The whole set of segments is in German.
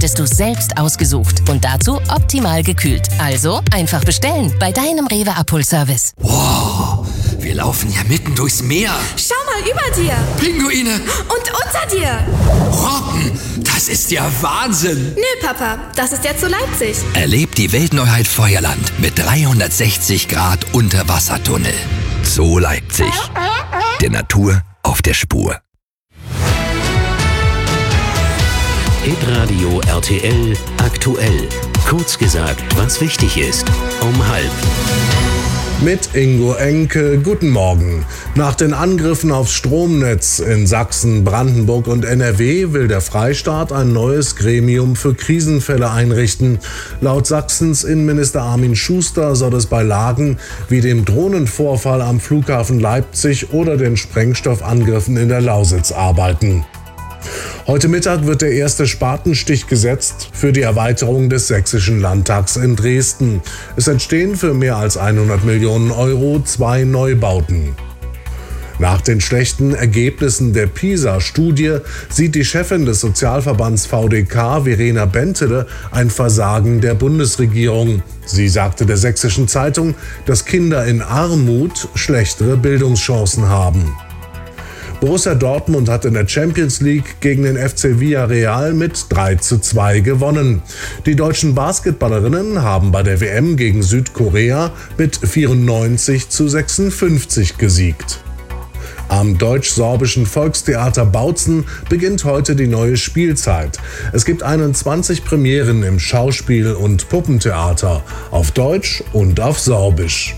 hättest du selbst ausgesucht und dazu optimal gekühlt. Also einfach bestellen bei deinem Rewe Abholservice. Wow, wir laufen ja mitten durchs Meer. Schau mal über dir. Pinguine. Und unter dir. Robben, das ist ja Wahnsinn. Nö, Papa, das ist ja zu Leipzig. Erlebt die Weltneuheit Feuerland mit 360 Grad Unterwassertunnel. Zoo Leipzig. Der Natur auf der Spur. Hitradio RTL aktuell. Kurz gesagt, was wichtig ist. Um 12:30. Mit Ingo Enke, guten Morgen. Nach den Angriffen aufs Stromnetz in Sachsen, Brandenburg und NRW will der Freistaat ein neues Gremium für Krisenfälle einrichten. Laut Sachsens Innenminister Armin Schuster soll es bei Lagen wie dem Drohnenvorfall am Flughafen Leipzig oder den Sprengstoffangriffen in der Lausitz arbeiten. Heute Mittag wird der erste Spatenstich gesetzt für die Erweiterung des Sächsischen Landtags in Dresden. Es entstehen für mehr als 100 Millionen Euro 2 Neubauten. Nach den schlechten Ergebnissen der PISA-Studie sieht die Chefin des Sozialverbands VDK, Verena Bentele, ein Versagen der Bundesregierung. Sie sagte der Sächsischen Zeitung, dass Kinder in Armut schlechtere Bildungschancen haben. Borussia Dortmund hat in der Champions League gegen den FC Villarreal mit 3:2 gewonnen. Die deutschen Basketballerinnen haben bei der WM gegen Südkorea mit 94:56 gesiegt. Am Deutsch-Sorbischen Volkstheater Bautzen beginnt heute die neue Spielzeit. Es gibt 21 Premieren im Schauspiel- und Puppentheater auf Deutsch und auf Sorbisch.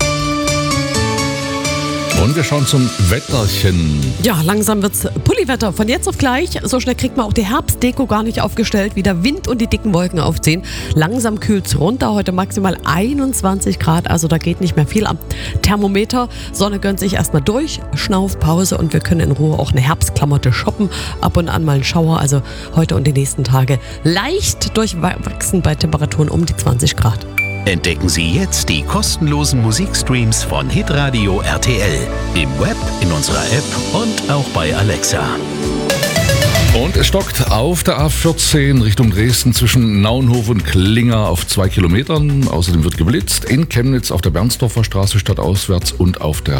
Und wir schauen zum Wetterchen. Ja, langsam wird's Pulliwetter. Von jetzt auf gleich. So schnell kriegt man auch die Herbstdeko gar nicht aufgestellt, wie der Wind und die dicken Wolken aufziehen. Langsam kühlt's runter. Heute maximal 21 Grad. Also da geht nicht mehr viel am Thermometer. Sonne gönnt sich erstmal durch. Schnaufpause und wir können in Ruhe auch eine Herbstklamotte shoppen. Ab und an mal einen Schauer. Also heute und die nächsten Tage leicht durchwachsen bei Temperaturen um die 20 Grad. Entdecken Sie jetzt die kostenlosen Musikstreams von Hitradio RTL. Im Web, in unserer App und auch bei Alexa. Und es stockt auf der A14 Richtung Dresden zwischen Naunhof und Klinger auf 2 Kilometern. Außerdem wird geblitzt in Chemnitz auf der Bernsdorfer Straße stadtauswärts und auf der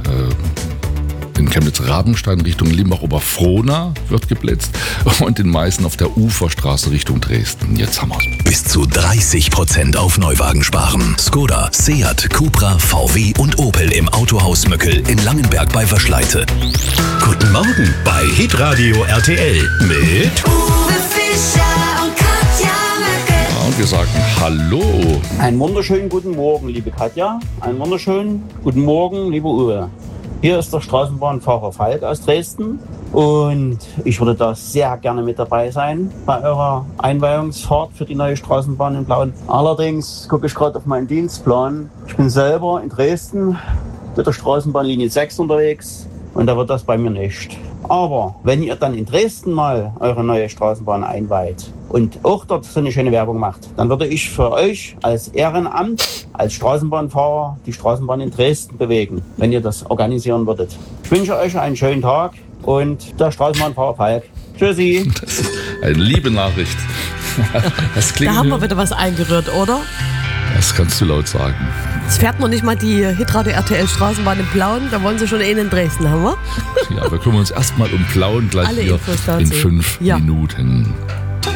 in Chemnitz-Rabenstein Richtung Limbach-Oberfrohna wird geblitzt und in Meißen auf der Uferstraße Richtung Dresden. Jetzt haben wir's. Bis zu 30% auf Neuwagen sparen. Skoda, Seat, Cupra, VW und Opel im Autohaus Möckel in Langenberg bei Verschleite. Guten Morgen bei Hitradio RTL mit Uwe Fischer und Katja Möckel. Ja, und wir sagen Hallo. Einen wunderschönen guten Morgen, liebe Katja. Einen wunderschönen guten Morgen, liebe Uwe. Hier ist der Straßenbahnfahrer Falk aus Dresden und ich würde da sehr gerne mit dabei sein bei eurer Einweihungsfahrt für die neue Straßenbahn in Plauen. Allerdings gucke ich gerade auf meinen Dienstplan. Ich bin selber in Dresden mit der Straßenbahnlinie 6 unterwegs und da wird das bei mir nicht. Aber wenn ihr dann in Dresden mal eure neue Straßenbahn einweiht und auch dort so eine schöne Werbung macht, dann würde ich für euch als Ehrenamt, als Straßenbahnfahrer die Straßenbahn in Dresden bewegen, wenn ihr das organisieren würdet. Ich wünsche euch einen schönen Tag und der Straßenbahnfahrer Falk. Tschüssi. Das ist eine liebe Nachricht. Das klingt Da haben wir wieder was eingerührt, oder? Das kannst du laut sagen. Es fährt noch nicht mal die Hitradio RTL Straßenbahn in Plauen, da wollen sie schon in Dresden, haben wir? Ja, wir kümmern uns erstmal um Plauen gleich Alle hier Infos dazu. in 5 Minuten.